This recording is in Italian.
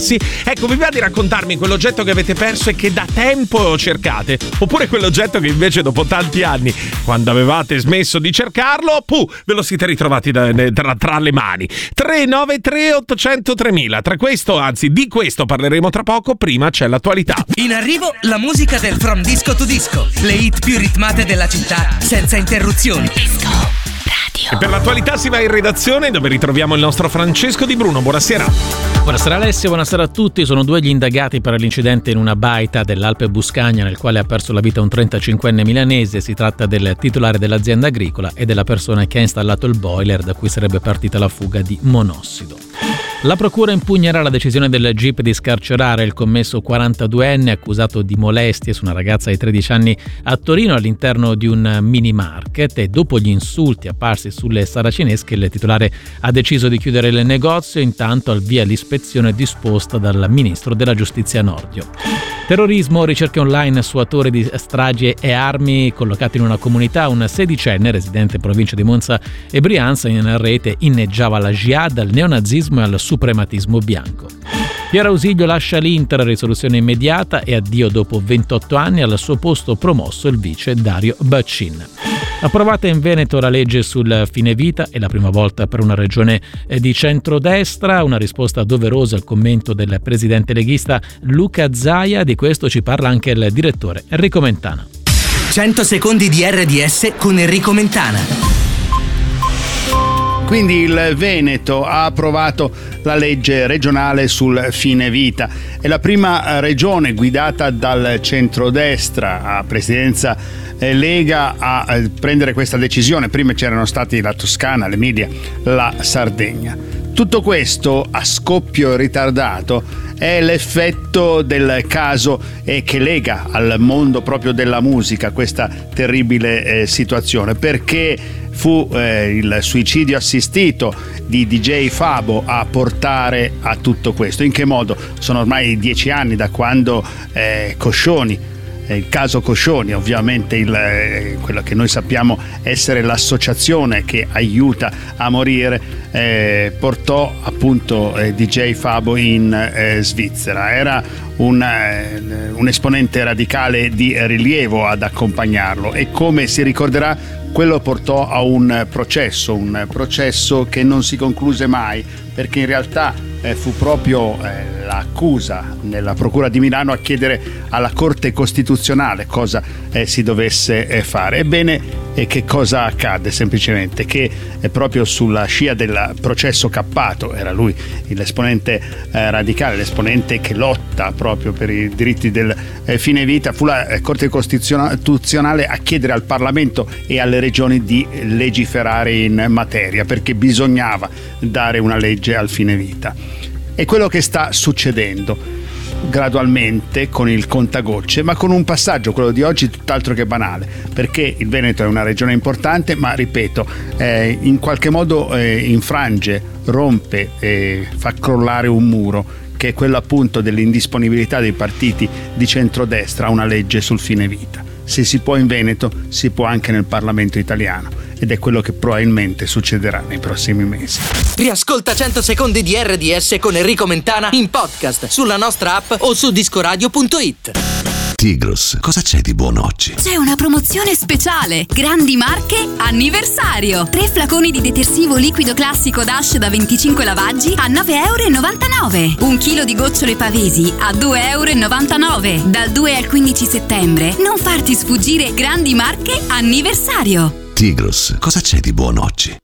Sì, ecco, vi va di raccontarmi quell'oggetto che avete perso e che da tempo cercate, oppure quell'oggetto che invece dopo tanti anni, quando avevate smesso di cercarlo, ve lo siete ritrovati tra le mani. 393 800 3000. Di questo parleremo tra poco. Prima c'è l'attualità. In arrivo la musica del From Disco to Disco, le hit più ritmate della città senza interruzioni. Disco Radio. E per l'attualità si va in redazione, dove ritroviamo il nostro Francesco Di Bruno. Buonasera. Buonasera Alessio, buonasera a tutti. Sono 2 gli indagati per l'incidente in una baita dell'Alpe Buscagna nel quale ha perso la vita un 35enne milanese. Si tratta del titolare dell'azienda agricola e della persona che ha installato il boiler da cui sarebbe partita la fuga di monossido. La procura impugnerà la decisione del GIP di scarcerare il commesso 42enne accusato di molestie su una ragazza di 13 anni a Torino all'interno di un mini market, e dopo gli insulti apparsi sulle saracinesche il titolare ha deciso di chiudere il negozio. Intanto al via l'ispezione disposta dal ministro della giustizia Nordio. Terrorismo, ricerche online su autori di stragi e armi collocati in una comunità. Un 16enne residente in provincia di Monza e Brianza in rete inneggiava alla jihad, al neonazismo e al suprematismo bianco. Pier Ausilio lascia l'Inter, risoluzione immediata e addio dopo 28 anni. Al suo posto promosso il vice Dario Baccin. Approvata in Veneto la legge sul fine vita, è la prima volta per una regione di centrodestra, una risposta doverosa al commento del presidente leghista Luca Zaia. Di questo ci parla anche il direttore Enrico Mentana. 100 secondi di RDS con Enrico Mentana. Quindi il Veneto ha approvato la legge regionale sul fine vita. È la prima regione guidata dal centrodestra a presidenza Lega a prendere questa decisione. Prima c'erano stati la Toscana, l'Emilia, la Sardegna. Tutto questo a scoppio ritardato è l'effetto del caso che lega al mondo proprio della musica questa terribile situazione, perché fu il suicidio assistito di DJ Fabo a portare a tutto questo. In che modo? Sono ormai 10 anni da quando Coscioni, il caso Coscioni, ovviamente quello che noi sappiamo essere l'associazione che aiuta a morire, portò appunto DJ Fabo in Svizzera. Era un esponente radicale di rilievo ad accompagnarlo, e come si ricorderà quello portò a un processo che non si concluse mai, perché in realtà fu proprio l'accusa nella Procura di Milano a chiedere alla Corte Costituzionale cosa si dovesse fare. Ebbene, che cosa accadde? Semplicemente che proprio sulla scia del processo Cappato, era lui l'esponente radicale, l'esponente che lotta proprio per i diritti del fine vita, fu la Corte Costituzionale a chiedere al Parlamento e alle regioni di legiferare in materia, perché bisognava dare una legge al fine vita. È quello che sta succedendo gradualmente con il contagocce, ma con un passaggio, quello di oggi, tutt'altro che banale, perché il Veneto è una regione importante, ma ripeto, in qualche modo infrange, rompe, fa crollare un muro, che è quello appunto dell'indisponibilità dei partiti di centrodestra a una legge sul fine vita. Se si può in Veneto, si può anche nel Parlamento italiano, ed è quello che probabilmente succederà nei prossimi mesi. Riascolta 100 secondi di RDS con Enrico Mentana in podcast sulla nostra app o su discoradio.it. Tigros, cosa c'è di buono oggi? C'è una promozione speciale. Grandi Marche anniversario. 3 flaconi di detersivo liquido classico Dash da 25 lavaggi a €9,99. 1 chilo di gocciole Pavesi a €2,99. Dal 2 al 15 settembre. Non farti sfuggire Grandi Marche anniversario. Tigros, cosa c'è di buono oggi?